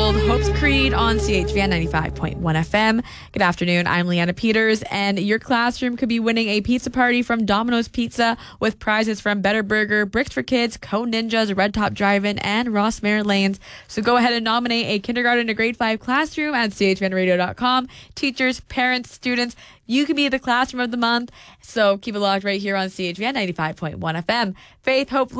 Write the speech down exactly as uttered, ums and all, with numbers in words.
Entitled Hope's Creed on C H V N ninety-five point one F M. Good afternoon, I'm Leanna Peters, and your classroom could be winning a pizza party from Domino's Pizza with prizes from Better Burger, Bricks for Kids, Co Ninjas, Red Top Drive-In, and Ross Mare Lanes. So go ahead and nominate a kindergarten to grade five classroom at C H V N radio dot com. Teachers, parents, students, you can be the classroom of the month. So keep it locked right here on C H V N ninety-five point one F M. Faith, hope,